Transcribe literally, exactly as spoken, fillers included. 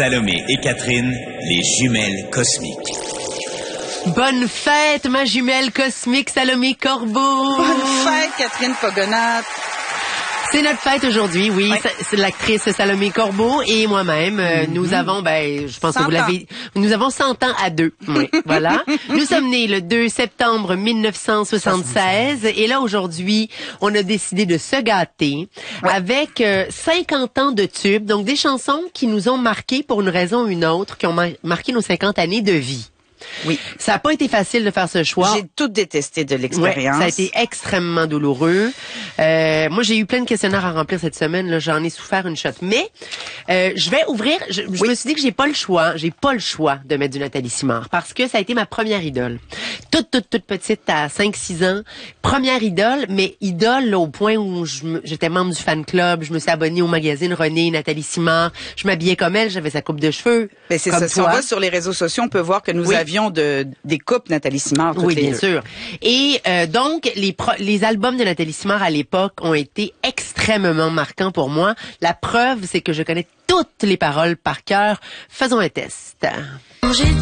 Salomé et Catherine, les jumelles cosmiques. Bonne fête, ma jumelle cosmique Salomé Corbeau. Bonne fête, Catherine Pogonat. C'est notre fête aujourd'hui, oui. Ouais. C'est l'actrice Salomé Corbeau et moi-même. Euh, mm-hmm. Nous avons, ben, je pense que vous l'avez, nous avons cent ans à deux. Oui, voilà. Nous sommes nés le deux septembre mille neuf cent soixante-seize et là, aujourd'hui, on a décidé de se gâter ouais. avec euh, cinquante ans de tubes, donc des chansons qui nous ont marqués pour une raison ou une autre, qui ont mar- marqué nos cinquante années de vie. Oui. Ça n'a pas été facile de faire ce choix. J'ai tout détesté de l'expérience. Ouais, ça a été extrêmement douloureux. Euh, moi, j'ai eu plein de questionnaires à remplir cette semaine. Là, j'en ai souffert une shot. Mais euh, je vais ouvrir. Je, je oui. me suis dit que j'ai pas le choix. J'ai pas le choix de mettre du Nathalie Simard parce que ça a été ma première idole. Toute, toute, toute petite, à cinq six ans. Première idole, mais idole là, au point où je me, j'étais membre du fan club. Je me suis abonnée au magazine René, Nathalie Simard. Je m'habillais comme elle. J'avais sa coupe de cheveux. Mais c'est comme ça. toi. Si on va sur les réseaux sociaux, on peut voir que nous oui. avions de des coupes Nathalie Simard. Oui, bien deux. sûr. Et euh, donc, les, pro- les albums de Nathalie Simard à l'époque ont été extrêmement marquants pour moi. La preuve, c'est que je connais toutes les paroles par cœur. Faisons un test.